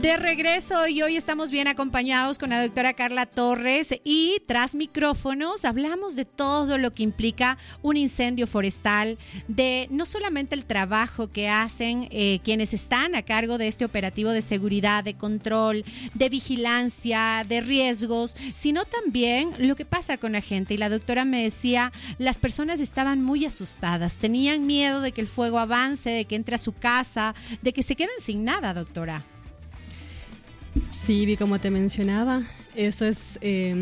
De regreso y hoy estamos bien acompañados con la doctora Carla Torres y tras micrófonos hablamos de todo lo que implica un incendio forestal, de no solamente el trabajo que hacen quienes están a cargo de este operativo de seguridad, de control, de vigilancia, de riesgos, sino también lo que pasa con la gente. Y la doctora me decía, las personas estaban muy asustadas, tenían miedo de que el fuego avance, de que entre a su casa, de que se queden sin nada, doctora. Sí, como te mencionaba, eso es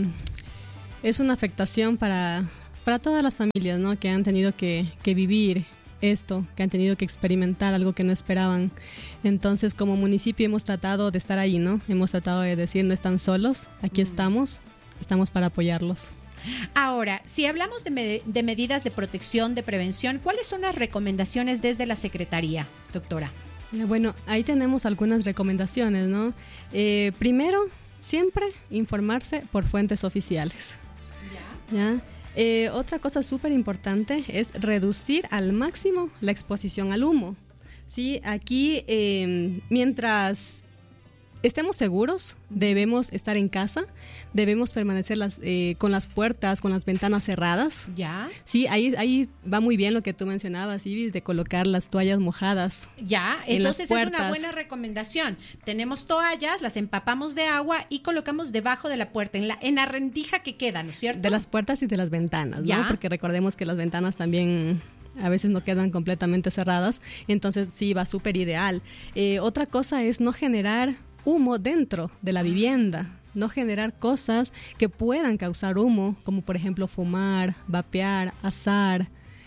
una afectación para todas las familias, ¿no? Que han tenido que vivir esto, que han tenido que experimentar algo que no esperaban. Entonces, como municipio hemos tratado de estar ahí, ¿no? Hemos tratado de decir, no están solos, aquí estamos para apoyarlos. Ahora, si hablamos de medidas de protección, de prevención, ¿cuáles son las recomendaciones desde la Secretaría, doctora? Bueno, ahí tenemos algunas recomendaciones, ¿no? Primero, siempre informarse por fuentes oficiales. ¿Ya? Otra cosa súper importante es reducir al máximo la exposición al humo. ¿Sí? Aquí, mientras estemos seguros, debemos estar en casa, debemos permanecer con las puertas, con las ventanas cerradas. Ya. Sí, ahí va muy bien lo que tú mencionabas, Ibis, de colocar las toallas mojadas. Ya, entonces es una buena recomendación. Tenemos toallas, las empapamos de agua y colocamos debajo de la puerta, en la rendija que queda, ¿no es cierto? De las puertas y de las ventanas, ¿Ya? ¿no? Porque recordemos que las ventanas también a veces no quedan completamente cerradas, entonces sí, va súper ideal. Otra cosa es no generar humo dentro de la vivienda, no generar cosas que puedan causar humo, como por ejemplo fumar, vapear, asar,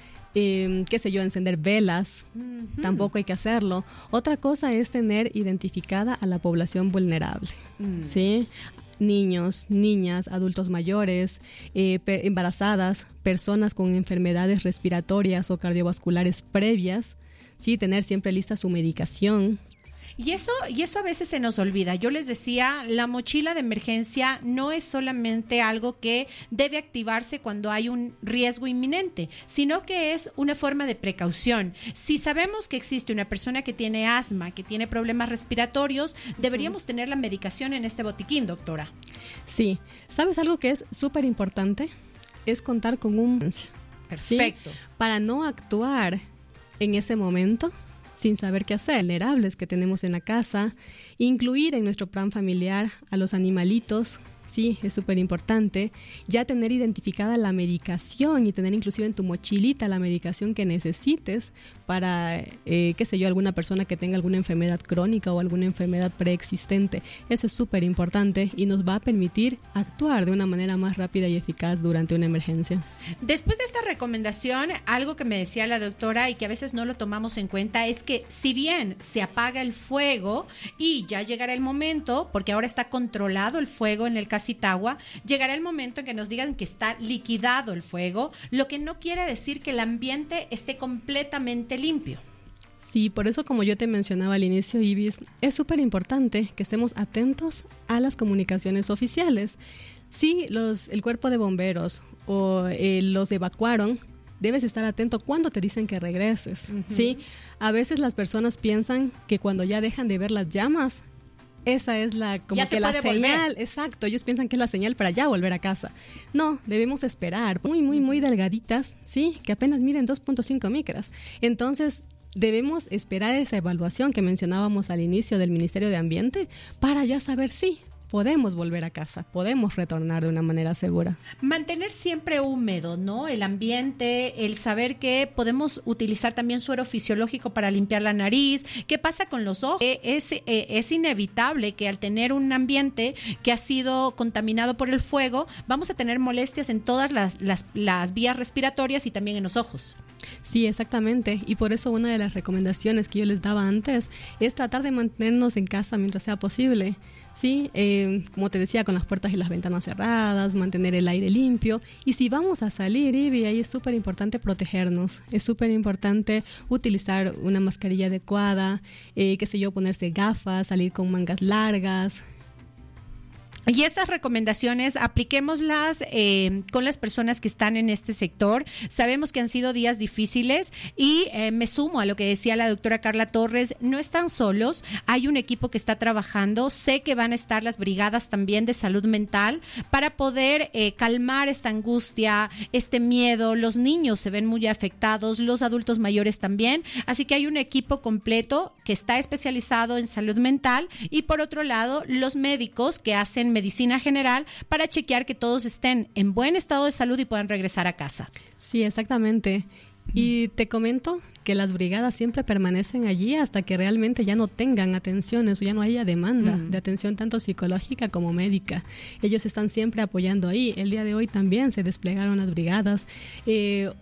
encender velas. Tampoco hay que hacerlo. Otra cosa es tener identificada a la población vulnerable, ¿sí? Niños, niñas, adultos mayores, embarazadas, personas con enfermedades respiratorias o cardiovasculares previas, ¿sí? Tener siempre lista su medicación. Y eso a veces se nos olvida. Yo les decía, la mochila de emergencia no es solamente algo que debe activarse cuando hay un riesgo inminente, sino que es una forma de precaución. Si sabemos que existe una persona que tiene asma, que tiene problemas respiratorios, deberíamos tener la medicación en este botiquín, doctora. Sí. ¿Sabes algo que es súper importante? Es contar con un... Perfecto. ¿Sí? Para no actuar en ese momento sin saber qué hacer, vulnerables que tenemos en la casa, incluir en nuestro plan familiar a los animalitos, sí, es súper importante, ya tener identificada la medicación y tener inclusive en tu mochilita la medicación que necesites para, alguna persona que tenga alguna enfermedad crónica o alguna enfermedad preexistente. Eso es súper importante y nos va a permitir actuar de una manera más rápida y eficaz durante una emergencia. Después de esta recomendación, algo que me decía la doctora y que a veces no lo tomamos en cuenta es que si bien se apaga el fuego y ya llegará el momento, porque ahora está controlado el fuego en el Casitagua, llegará el momento en que nos digan que está liquidado el fuego, lo que no quiere decir que el ambiente esté completamente limpio. Sí, por eso, como yo te mencionaba al inicio, Ibis, es súper importante que estemos atentos a las comunicaciones oficiales. Si el cuerpo de bomberos o los evacuaron, debes estar atento cuando te dicen que regreses. ¿Sí? A veces las personas piensan que cuando ya dejan de ver las llamas, esa es la señal. Volver. Exacto, ellos piensan que es la señal para ya volver a casa. No, debemos esperar. Muy, muy, muy delgaditas, ¿sí? Que apenas miden 2.5 micras. Entonces, debemos esperar esa evaluación que mencionábamos al inicio del Ministerio de Ambiente para ya saber si podemos volver a casa, podemos retornar de una manera segura. Mantener siempre húmedo, ¿no? El ambiente, el saber que podemos utilizar también suero fisiológico para limpiar la nariz. ¿Qué pasa con los ojos? Es inevitable que al tener un ambiente que ha sido contaminado por el fuego, vamos a tener molestias en todas las vías respiratorias y también en los ojos. Sí, exactamente. Y por eso una de las recomendaciones que yo les daba antes es tratar de mantenernos en casa mientras sea posible. Sí, como te decía, con las puertas y las ventanas cerradas, mantener el aire limpio. Y si vamos a salir, Ivy, ahí es súper importante protegernos. Es súper importante utilizar una mascarilla adecuada, ponerse gafas, salir con mangas largas. Y estas recomendaciones apliquémoslas con las personas que están en este sector. Sabemos que han sido días difíciles y me sumo a lo que decía la doctora Carla Torres, no están solos, hay un equipo que está trabajando, sé que van a estar las brigadas también de salud mental para poder calmar esta angustia, este miedo. Los niños se ven muy afectados, los adultos mayores también, así que hay un equipo completo que está especializado en salud mental y por otro lado los médicos que hacen medicina general para chequear que todos estén en buen estado de salud y puedan regresar a casa. Sí, exactamente. Y te comento que las brigadas siempre permanecen allí hasta que realmente ya no tengan atenciones o ya no haya demanda de atención tanto psicológica como médica. Ellos están siempre apoyando ahí. El día de hoy también se desplegaron las brigadas.